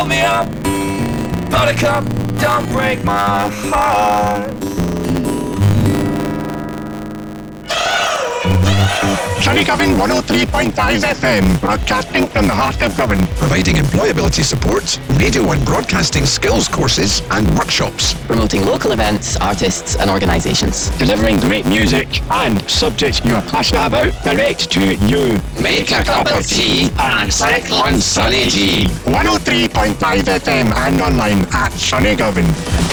me up, buttercup, don't break my heart. Sunny Govan 103.5 FM, broadcasting from the heart of Govan. Providing employability support, radio and broadcasting skills courses and workshops. Promoting local events, artists and organisations. Delivering great music and subjects you are passionate about direct to you. Make a cup of tea and cycle on Sunny G. 103.5 FM and online at Sunny Govan.